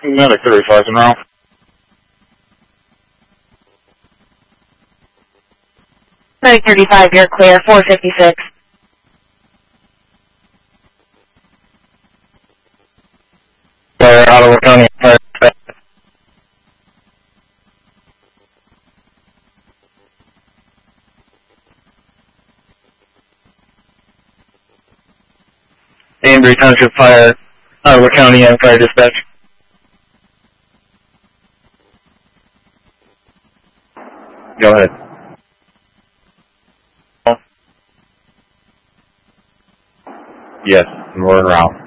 Medic 35 in row. Medic 35, you're clear, 456. Fire Ottawa County Fire Dispatch. Danbury Township Fire, Ottawa County and Fire Dispatch. Go ahead. Yes, we're around.